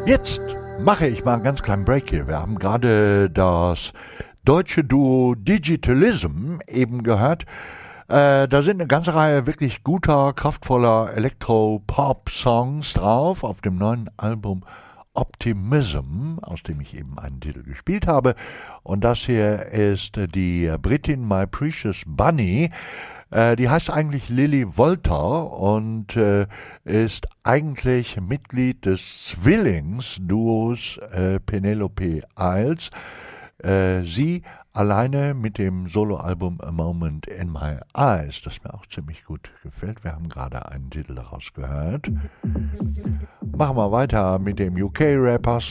Jetzt mache ich mal einen ganz kleinen Break hier. Wir haben gerade das deutsche Duo Digitalism eben gehört. Da sind eine ganze Reihe wirklich guter, kraftvoller Elektro-Pop-Songs drauf auf dem neuen Album Optimism, aus dem ich eben einen Titel gespielt habe. Und das hier ist die Britin My Precious Bunny. Die heißt eigentlich Lily Volter und ist eigentlich Mitglied des Zwillingsduos Penelope Isles. Sie alleine mit dem Soloalbum A Moment in My Eyes, das mir auch ziemlich gut gefällt. Wir haben gerade einen Titel daraus gehört. Machen wir weiter mit dem UK-Rapper